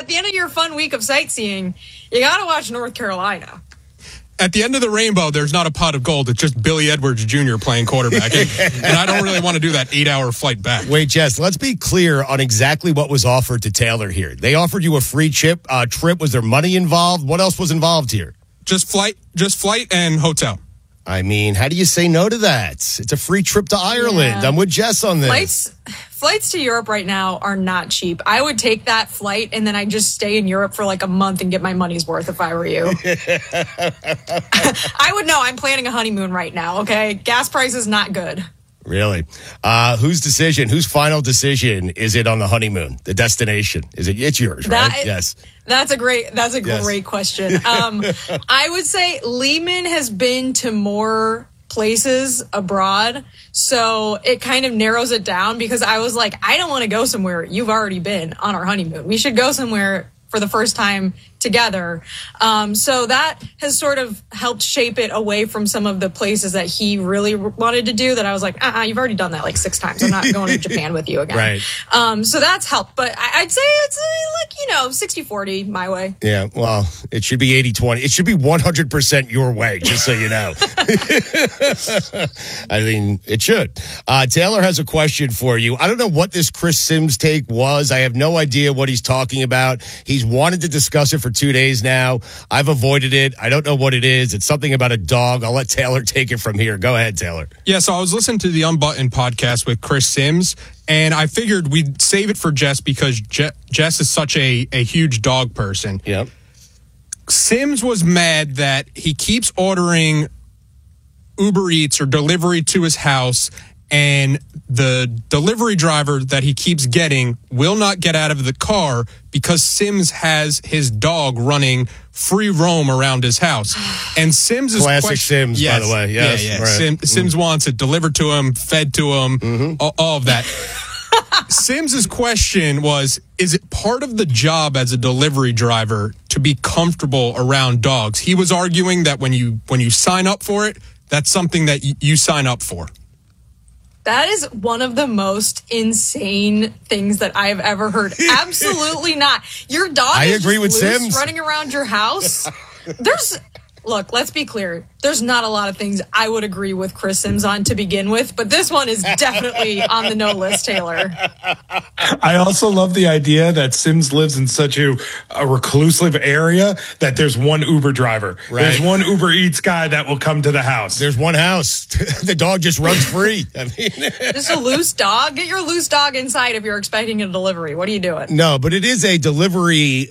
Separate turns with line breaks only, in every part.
at the end of your fun week of sightseeing, you got to watch North Carolina.
At the end of the rainbow, there's not a pot of gold. It's just Billy Edwards Jr. playing quarterback. And I don't really want to do that 8-hour flight back.
Wait, Jess, let's be clear on exactly what was offered to Taylor here. They offered you a free trip. Was there money involved? What else was involved here?
Just flight and hotel.
I mean, how do you say no to that? It's a free trip to Ireland. Yeah. I'm with Jess on this.
Flights to Europe right now are not cheap. I would take that flight and then I'd just stay in Europe for like a month and get my money's worth if I were you. I would know. I'm planning a honeymoon right now, okay? Gas price is not good.
Really? Whose final decision is it on the honeymoon? The destination? It's yours, right? Yes.
That's a great question. I would say Lehman has been to more places abroad, so it kind of narrows it down because I was like, I don't want to go somewhere you've already been on our honeymoon. We should go somewhere for the first time together. So that has sort of helped shape it away from some of the places that he really wanted to do that I was like, you've already done that like 6 times. I'm not going to Japan with you again.
Right.
So that's helped. But I'd say it's like, 60-40 my way.
Yeah, well, it should be 80-20. It should be 100% your way, just so you know. I mean, it should. Taylor has a question for you. I don't know what this Chris Sims take was. I have no idea what he's talking about. He's wanted to discuss it for 2 days now. I've avoided it. I don't know what it is. It's something about a dog. I'll let Taylor take it from here. Go ahead, Taylor.
Yeah, so I was listening to the Unbuttoned podcast with Chris Sims, and I figured we'd save it for Jess because Jess is such a huge dog person.
Yep.
Sims was mad that he keeps ordering Uber Eats or delivery to his house, and the delivery driver that he keeps getting will not get out of the car because Sims has his dog running free roam around his house. And Sims is
classic Sims,
yes,
by the way. Yes,
yeah.
Right.
Sims wants it delivered to him, fed to him, all of that. Sims's question was, is it part of the job as a delivery driver to be comfortable around dogs? He was arguing that when you sign up for it, that's something that you sign up for.
That is one of the most insane things that I've ever heard. Absolutely not. Your dog is
agree with
loose
Sims.
running around your house. Look, let's be clear. There's not a lot of things I would agree with Chris Sims on to begin with, but this one is definitely on the no list, Taylor.
I also love the idea that Sims lives in such a reclusive area that there's one Uber driver. Right. There's one Uber Eats guy that will come to the house.
There's one house. The dog just runs free. I mean,
just a loose dog. Get your loose dog inside if you're expecting a delivery. What are you doing?
No, but it is a delivery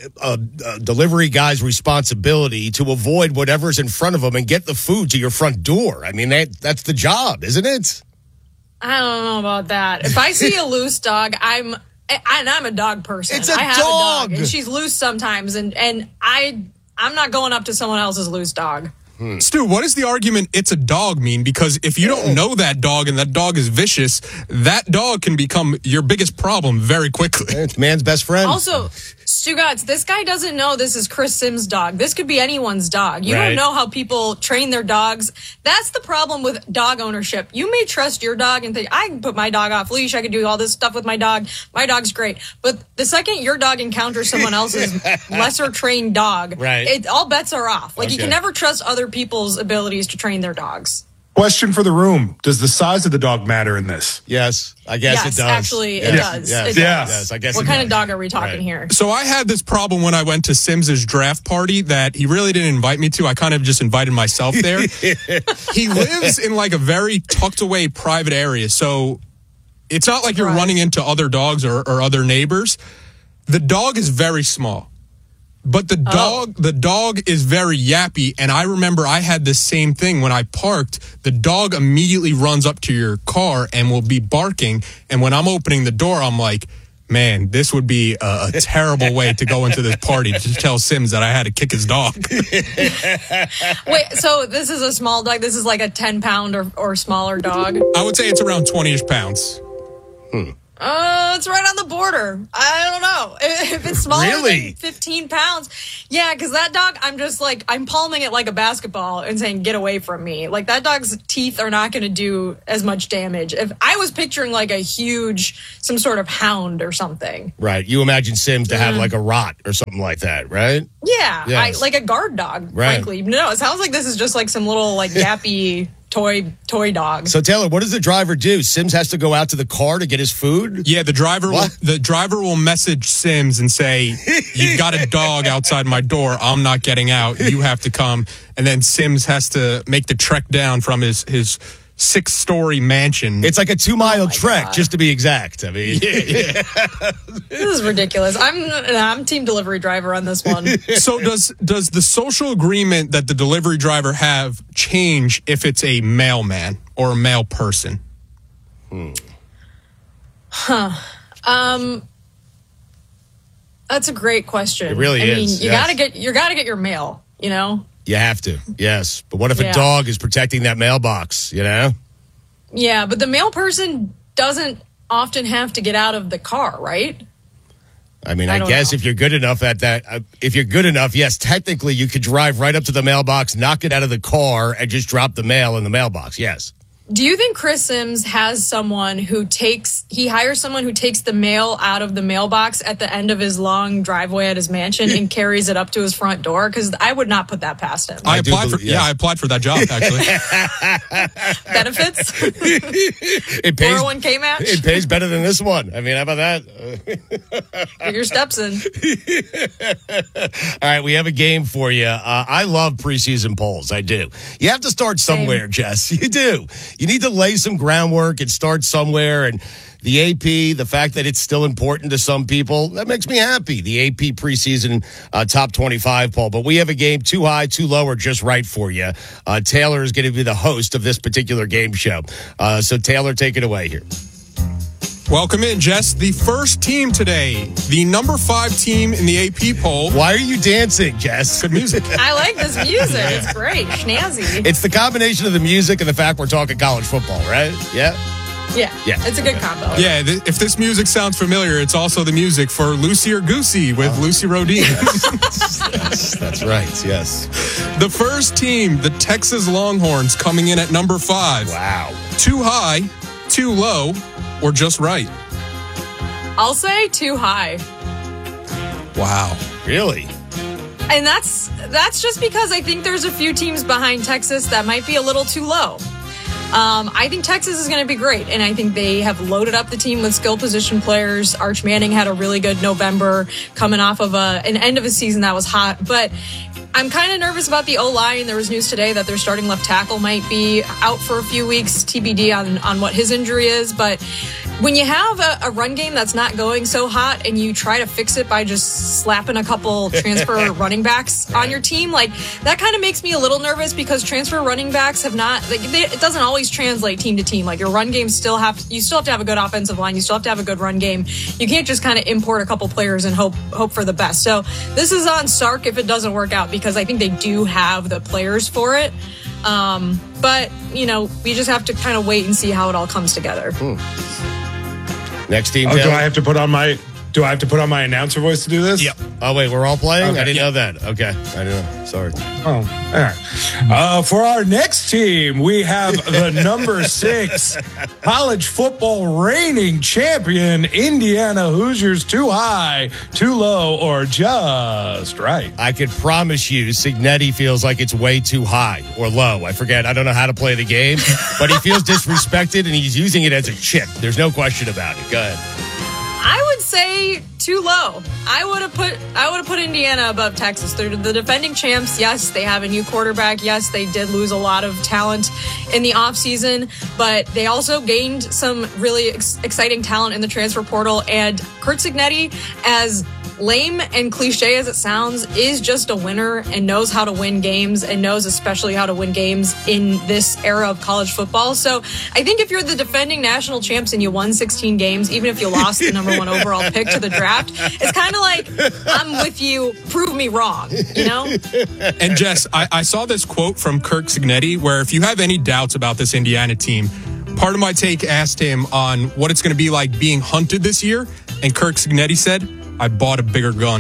guy's responsibility to avoid whatever's in front of them and get the food to your front door. I mean, that's the job, isn't it?
I don't know about that. If I see a loose dog, I'm a dog person.
It's a
I have
dog.
A dog, and she's loose sometimes, and I'm not going up to someone else's loose dog.
Stu, what does the argument "it's a dog" mean? Because if you don't know that dog and that dog is vicious, that dog can become your biggest problem very quickly.
It's man's best friend.
Also, Stu Gatz, this guy doesn't know this is Chris Sims' dog. This could be anyone's dog. You don't know how people train their dogs. That's the problem with dog ownership. You may trust your dog and think, I can put my dog off leash. I can do all this stuff with my dog. My dog's great. But the second your dog encounters someone else's lesser trained dog, all bets are off. Like, you can never trust other people's abilities to train their dogs.
Question for the room. Does the size of the dog matter in this?
Yes, I guess it does.
Actually, it does.
Yes.
It does.
Yes, I guess
what kind of dog are we talking here?
So I had this problem when I went to Sims's draft party that he really didn't invite me to. I kind of just invited myself there. He lives in like a very tucked away private area. So it's not like you're running into other dogs or other neighbors. The dog is very small. But the dog is very yappy, and I remember I had the same thing when I parked. The dog immediately runs up to your car and will be barking, and when I'm opening the door, I'm like, man, this would be a terrible way to go into this party to tell Sims that I had to kick his dog.
Wait, so this is a small dog? This is like a 10-pound or smaller dog?
I would say it's around 20-ish pounds.
It's right on the border. I don't know. If it's smaller
Really?
than 15 pounds. Yeah, because that dog, I'm just like, I'm palming it like a basketball and saying, get away from me. Like, that dog's teeth are not going to do as much damage. If I was picturing like a huge, some sort of hound or something.
Right. You imagine Sims to have like a rot or something like that, right?
Yeah.
Yes.
Like a guard dog,
Right.
frankly. No, it sounds like this is just like some little like yappy toy dog.
So, Taylor, what does the driver do? Sims has to go out to the car to get his food?
Yeah, the driver will message Sims and say, "You've got a dog outside my door. I'm not getting out. You have to come." And then Sims has to make the trek down from his 6-story mansion.
It's like a 2-mile trek,
God.
just to be exact. I mean,
This is ridiculous. I'm team delivery driver on this one.
So does the social agreement that the delivery driver have change if it's a mailman or a mail person?
That's a great question.
It really is,
You
yes.
gotta get your mail, you know?
you have to, yes. But what if a
Yeah.
dog is protecting that mailbox, you know?
Yeah, but the mail person doesn't often have to get out of the car, right?
I mean,
I
I
don't
guess
know.
if you're good enough at that, if you're good enough, yes, technically you could drive right up to the mailbox, knock it out of the car, and just drop the mail in the mailbox, yes.
Do you think Chris Sims has someone who hires someone who takes the mail out of the mailbox at the end of his long driveway at his mansion and carries it up to his front door? Because I would not put that past him.
I
do
applied
believe- yeah.
I applied for that job actually.
Benefits?
It pays,
401k match?
it pays better than this one. I mean, how about that?
Get your steps in.
All right, we have a game for you. I love preseason polls. I do. You have to start somewhere, Jess. You do. You need to lay some groundwork and start somewhere. And the AP, the fact that it's still important to some people, that makes me happy. The AP preseason top 25 poll. But we have a game too high, too low, or just right for you. Taylor is going to be the host of this particular game show. So, Taylor, take it away here.
Welcome in, Jess. The first team today, the number 5 team in the AP poll.
Why are you dancing, Jess?
Good music.
I like this music. It's great. Schnazzy.
It's the combination of the music and the fact we're talking college football, right? Yeah.
Yeah. It's a good combo.
Yeah, if this music sounds familiar, it's also the music for Lucy or Goosey with Lucy Rodin.
That's right. Yes.
The first team, the Texas Longhorns, coming in at number 5.
Wow.
Too high, too low, or just right?
I'll say too high.
Wow.
Really?
And that's just because I think there's a few teams behind Texas that might be a little too low. I think Texas is going to be great, and I think they have loaded up the team with skill position players. Arch Manning had a really good November coming off of an end of a season that was hot, but I'm kind of nervous about the O-line. There was news today that their starting left tackle might be out for a few weeks, TBD on what his injury is. But when you have a run game that's not going so hot and you try to fix it by just slapping a couple transfer running backs on your team, like that kind of makes me a little nervous because transfer running backs have not, it doesn't always translate team to team. Like your run game you still have to have a good offensive line. You still have to have a good run game. You can't just kind of import a couple players and hope for the best. So this is on Sark if it doesn't work out because I think they do have the players for it. But, we just have to kind of wait and see how it all comes together.
Next team.
Do
Taylor?
I have to put on my announcer voice to do this?
Yep. Oh wait, we're all playing.
Okay.
I didn't know that. Okay, I didn't know. Sorry.
Oh, all right. For our next team, we have the number 6 college football reigning champion, Indiana Hoosiers. Too high, too low, or just right?
I could promise you, Signetti feels like it's way too high or low. I forget. I don't know how to play the game, but he feels disrespected and he's using it as a chip. There's no question about it. Go ahead.
I would say too low. I would have put Indiana above Texas. They're the defending champs. Yes, they have a new quarterback. Yes, they did lose a lot of talent in the offseason, but they also gained some really exciting talent in the transfer portal. And Curt Cignetti, as lame and cliche as it sounds, is just a winner and knows how to win games and knows especially how to win games in this era of college football. So I think if you're the defending national champs and you won 16 games, even if you lost the number 1 overall pick to the draft, it's kind of like, I'm with you, prove me wrong,
And Jess, I saw this quote from Curt Cignetti where if you have any doubts about this Indiana team, Part of My Take asked him on what it's going to be like being hunted this year, and Kirk Cignetti said, I bought a bigger gun.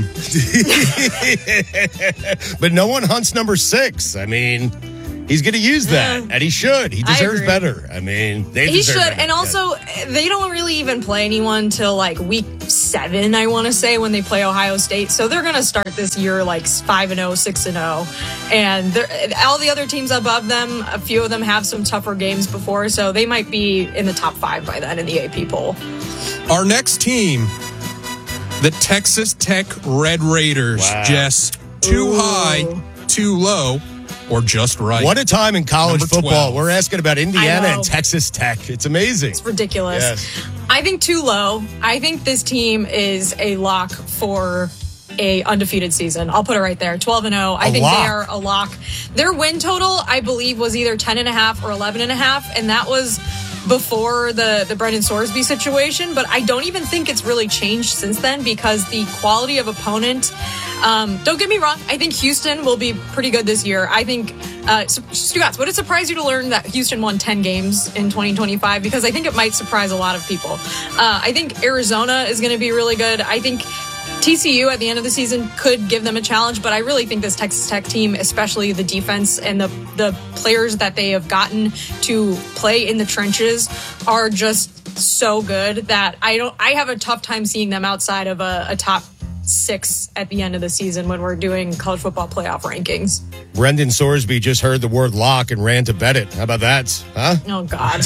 But no one hunts number 6. I mean, he's going to use that, and he should. He deserves better. I mean,
he should. Better. And also, they don't really even play anyone till like week 7, I want to say, when they play Ohio State. So they're going to start this year like 5-0, 6-0. And all the other teams above them, a few of them have some tougher games before. So they might be in the top 5 by then in the AP poll.
Our next team, the Texas Tech Red Raiders.
Wow.
Jess, too high, too low, or just right?
What a time in college
Number
football.
12.
We're asking about Indiana and Texas Tech. It's amazing.
It's ridiculous.
Yes.
I think too low. I think this team is a lock for a undefeated season. I'll put it right there. 12-0. I think they are a lock. Their win total, I believe, was either 10.5 or 11.5, and that was before the Brendan Sorsby situation, but I don't even think it's really changed since then because the quality of opponent, don't get me wrong, I think Houston will be pretty good this year. I think, Stugotz, would it surprise you to learn that Houston won 10 games in 2025? Because I think it might surprise a lot of people. I think Arizona is going to be really good. I think TCU at the end of the season could give them a challenge, but I really think this Texas Tech team, especially the defense and the players that they have gotten to play in the trenches, are just so good that I have a tough time seeing them outside of a top 6 at the end of the season when we're doing college football playoff rankings.
Brendan Sorsby just heard the word lock and ran to bet it. How about that? Huh?
Oh, God.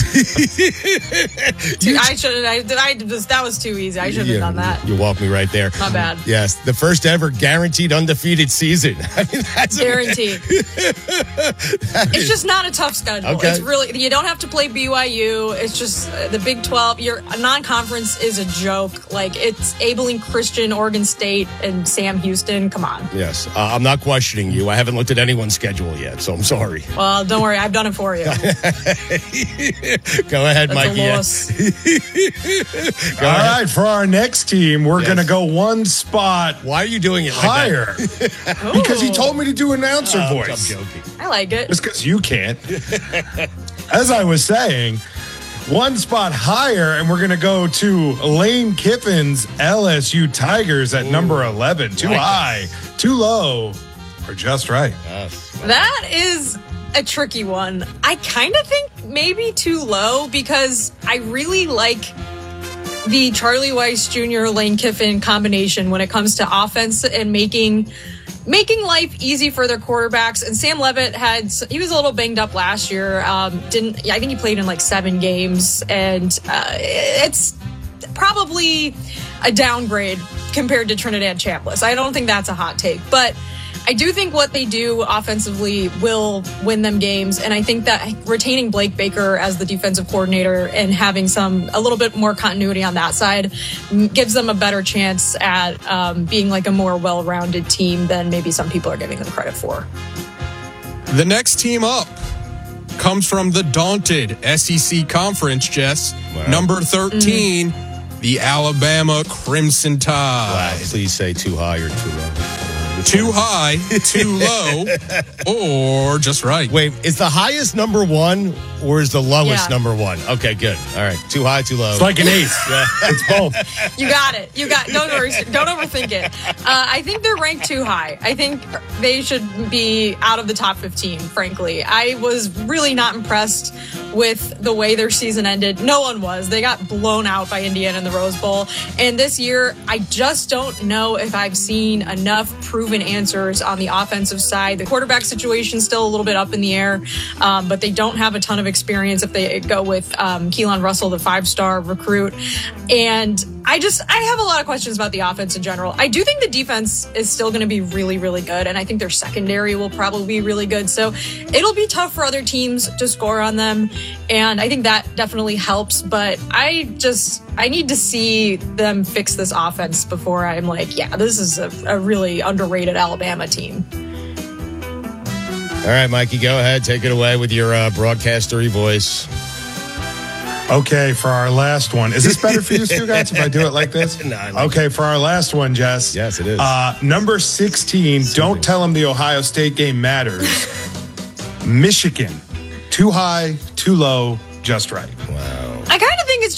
That was too easy. I shouldn't have done that.
You walked me right there.
My bad.
Yes, the first ever guaranteed undefeated season. I mean, that's
guaranteed. It's just not a tough schedule.
Okay.
It's really, you don't have to play BYU. It's just the Big 12. Your non-conference is a joke. Like, it's Abilene Christian, Oregon State, and Sam Houston. Come on.
Yes, I'm not questioning you. I haven't looked at anyone's schedule yet, so I'm sorry.
Well, don't worry. I've done it for you.
Go ahead, Mikey.
All right, for our next team, we're going to go one spot.
Why are you doing it
higher?
Like
Because he told me to do announcer voice.
I'm joking.
I like it.
It's because you can't. As I was saying, one spot higher, and we're going to go to Lane Kiffin's LSU Tigers at number 11. Too high, too low, or just right?
That is a tricky one. I kind of think maybe too low because I really like the Charlie Weiss Jr. Lane Kiffin combination when it comes to offense and making life easy for their quarterbacks. And Sam Levitt he was a little banged up last year. I think he played in like 7 games, and it's probably a downgrade compared to Trinidad Chambliss. I don't think that's a hot take, but I do think what they do offensively will win them games, and I think that retaining Blake Baker as the defensive coordinator and having a little bit more continuity on that side gives them a better chance at being like a more well-rounded team than maybe some people are giving them credit for.
The next team up comes from the daunted SEC Conference, Jess.
Wow.
Number 13, the Alabama Crimson Tide.
Wow, please say too high or too low.
Too high, too low, or just right.
Wait, is the highest number 1 or is the lowest number 1? Okay, good. All right. Too high, too low.
It's like an ace. It's both.
You got it. Don't worry. Don't overthink it. I think they're ranked too high. I think they should be out of the top 15, frankly. I was really not impressed with the way their season ended. No one was. They got blown out by Indiana in the Rose Bowl. And this year, I just don't know if I've seen enough proven answers on the offensive side. The quarterback situation is still a little bit up in the air, but they don't have a ton of experience if they go with Keelan Russell, the 5-star recruit. And I have a lot of questions about the offense in general. I do think the defense is still going to be really, really good, and I think their secondary will probably be really good. So it'll be tough for other teams to score on them, and I think that definitely helps. But I need to see them fix this offense before I'm like, yeah, this is a really underrated Alabama team.
All right, Mikey, go ahead. Take it away with your broadcastery voice.
Okay, for our last one. Is this better for you, Stugotz, if I do it like this?
No.
Okay, for our last one, Jess.
Yes, it is.
Number 16, don't tell them the Ohio State game matters. Michigan, too high, too low, just right.
Wow.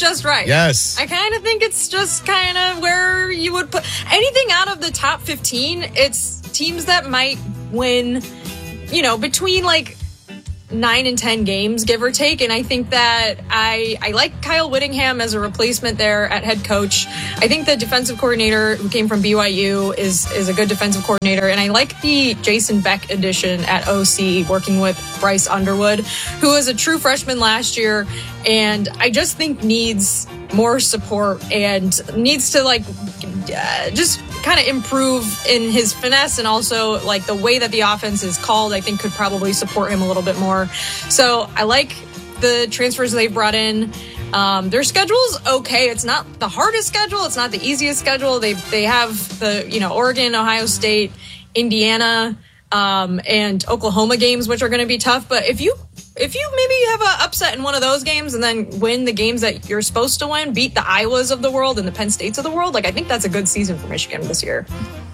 just right.
Yes.
I kind of think it's just kind of where you would put anything out of the top 15. It's teams that might win, between like 9 and 10 games, give or take. And I think that I like Kyle Whittingham as a replacement there at head coach. I think the defensive coordinator who came from BYU is a good defensive coordinator. And I like the Jason Beck addition at OC, working with Bryce Underwood, who was a true freshman last year. And I just think needs more support and needs to just kind of improve in his finesse, and also like the way that the offense is called, I think could probably support him a little bit more. So I like the transfers they've brought in. Their schedule's okay. It's not the hardest schedule. It's not the easiest schedule. They have the, Oregon, Ohio State, Indiana, and Oklahoma games, which are going to be tough. But if you maybe have an upset in one of those games and then win the games that you're supposed to win, beat the Iowas of the world and the Penn States of the world, I think that's a good season for Michigan this year.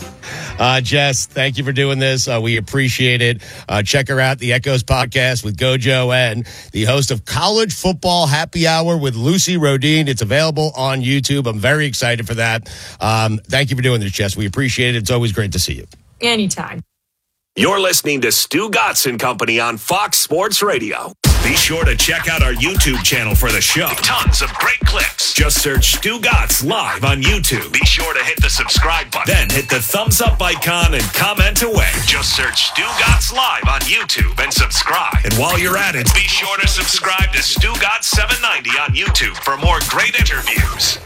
Jess, thank you for doing this. We appreciate it. Check her out, the Echoes podcast with Gojo and the host of College Football Happy Hour with Lucy Rodine. It's available on YouTube. I'm very excited for that. Thank you for doing this, Jess. We appreciate it. It's always great to see you.
Anytime.
You're listening to Stu Gatz and Company on Fox Sports Radio. Be sure to check out our YouTube channel for the show. Tons of great clips. Just search Stu Gatz live on YouTube. Be sure to hit the subscribe button. Then hit the thumbs up icon and comment away. Just search Stu Gatz live on YouTube and subscribe. And while you're at it, be sure to subscribe to Stu Gatz 790 on YouTube for more great interviews.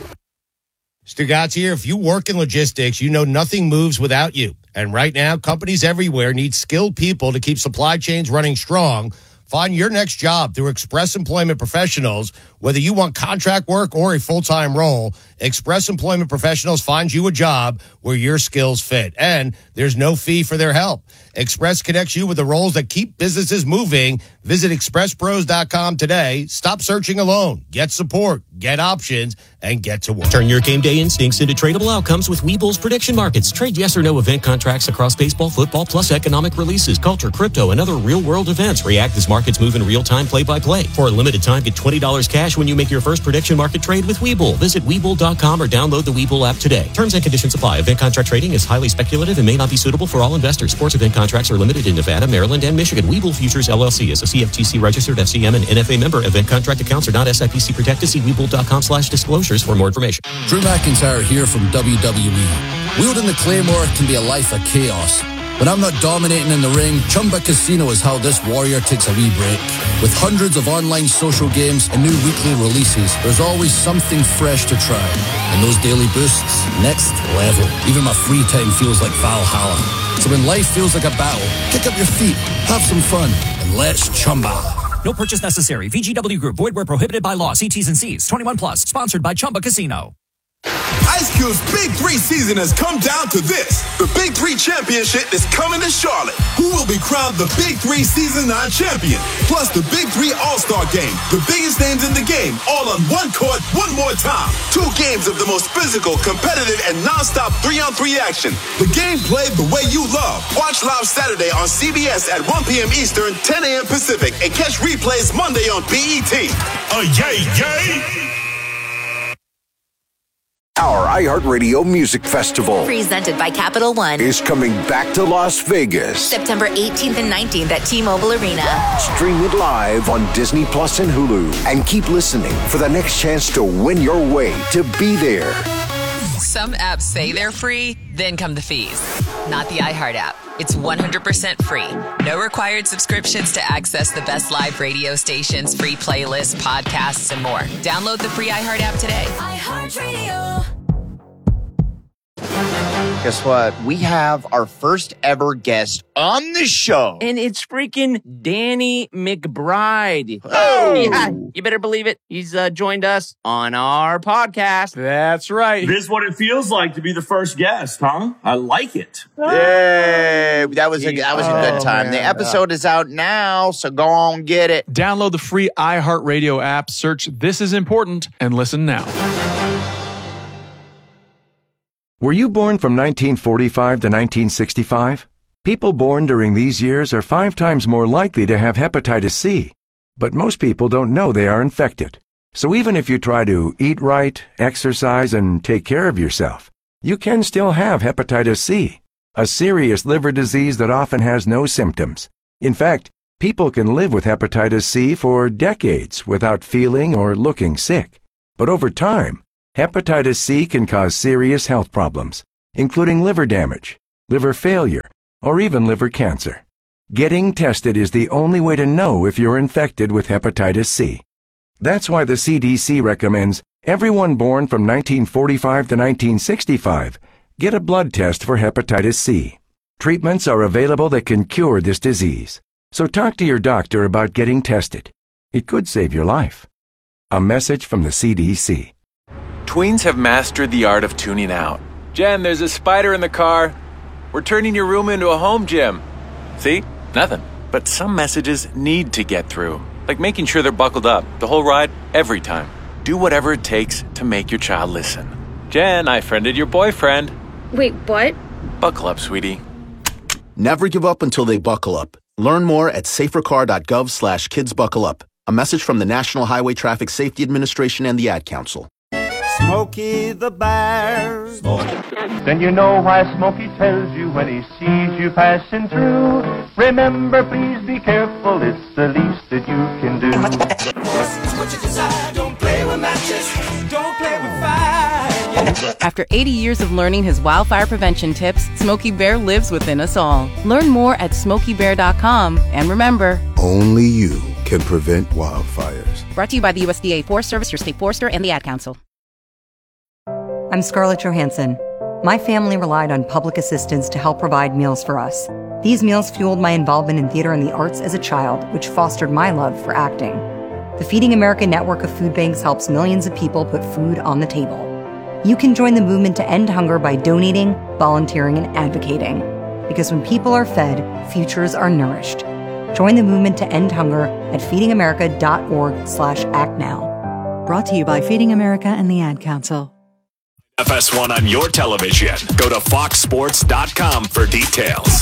Stu Gatz here. If you work in logistics, you know nothing moves without you. And right now, companies everywhere need skilled people to keep supply chains running strong. Find your next job through Express Employment Professionals. Whether you want contract work or a full-time role, Express Employment Professionals finds you a job where your skills fit. And there's no fee for their help. Express connects you with the roles that keep businesses moving. Visit expresspros.com today. Stop searching alone. Get support, get options, and get to work.
Turn your game day instincts into tradable outcomes with Webull's prediction markets. Trade yes or no event contracts across baseball, football, plus economic releases, culture, crypto, and other real-world events. React as markets move in real time, play-by-play. For a limited time, get $20 cash when you make your first prediction market trade with Webull. Visit Webull.com or download the Webull app today. Terms and conditions apply. Event contract trading is highly speculative and may not be suitable for all investors. Sports event contracts are limited in Nevada, Maryland, and Michigan. Webull Futures LLC is a CFTC registered FCM and NFA member. Event contract accounts are not SIPC protected. See Webull.com/disclosures for more information.
Drew McIntyre here from WWE. Wielding the Claymore can be a life of chaos. When I'm not dominating in the ring, Chumba Casino is how this warrior takes a wee break. With hundreds of online social games and new weekly releases, there's always something fresh to try. And those daily boosts, next level. Even my free time feels like Valhalla. So when life feels like a battle, kick up your feet, have some fun, and let's Chumba.
No purchase necessary. VGW Group. Void where prohibited by law. See T's and C's. 21 plus. Sponsored by Chumba Casino.
Ice Cube's Big 3 season has come down to this. The Big 3 Championship is coming to Charlotte. Who will be crowned the Big 3 Season 9 champion? Plus the Big 3 All-Star Game. The biggest names in the game, all on one court, one more time. 2 games of the most physical, competitive, and non-stop 3-on-3 action. The game played the way you love. Watch live Saturday on CBS at 1 p.m. Eastern, 10 a.m. Pacific, and catch replays Monday on BET. Yay, yay!
Our iHeartRadio Music Festival,
presented by Capital One,
is coming back to Las Vegas.
September 18th and 19th at T-Mobile Arena.
Stream it live on Disney Plus and Hulu. And keep listening for the next chance to win your way to be there.
Some apps say they're free, then come the fees. Not the iHeart app. It's 100% free. No required subscriptions to access the best live radio stations, free playlists, podcasts, and more. Download the free iHeart app today.
iHeartRadio.
Guess what? We have our first ever guest on the show.
And it's freaking Danny McBride.
Oh!
Yeah, you better believe it. He's joined us on our podcast.
That's right. This is what it feels like to be the first guest, huh? I like it.
Yay! That was a good time. Man. The episode is out now, so go on, get it.
Download the free iHeartRadio app, search This Is Important, and listen now.
Were you born from 1945 to 1965? People born during these years are 5 times more likely to have hepatitis C, but most people don't know they are infected. So even if you try to eat right, exercise, and take care of yourself, you can still have hepatitis C, a serious liver disease that often has no symptoms. In fact, people can live with hepatitis C for decades without feeling or looking sick. But over time, hepatitis C can cause serious health problems, including liver damage, liver failure, or even liver cancer. Getting tested is the only way to know if you're infected with hepatitis C. That's why the CDC recommends everyone born from 1945 to 1965 get a blood test for hepatitis C. Treatments are available that can cure this disease. So talk to your doctor about getting tested. It could save your life. A message from the CDC.
Tweens have mastered the art of tuning out. Jen, there's a spider in the car. We're turning your room into a home gym. See? Nothing. But some messages need to get through. Like making sure they're buckled up the whole ride, every time. Do whatever it takes to make your child listen. Jen, I friended your boyfriend.
Wait, what?
Buckle up, sweetie.
Never give up until they buckle up. Learn more at safercar.gov/kidsbuckleup. A message from the National Highway Traffic Safety Administration and the Ad Council.
Smokey the Bear.
Then you know why Smokey tells you when he sees you passing through. Remember, please be careful, it's the least that you can do.
What you desire, don't play with matches, don't play with fire.
After 80 years of learning his wildfire prevention tips, Smokey Bear lives within us all. Learn more at SmokeyBear.com. And remember,
only you can prevent wildfires.
Brought to you by the USDA Forest Service, your state forester, and the Ad Council.
I'm Scarlett Johansson. My family relied on public assistance to help provide meals for us. These meals fueled my involvement in theater and the arts as a child, which fostered my love for acting. The Feeding America network of food banks helps millions of people put food on the table. You can join the movement to end hunger by donating, volunteering, and advocating. Because when people are fed, futures are nourished. Join the movement to end hunger at feedingamerica.org/actnow.
Brought to you by Feeding America and the Ad Council.
FS1 on your television. Go to foxsports.com for details.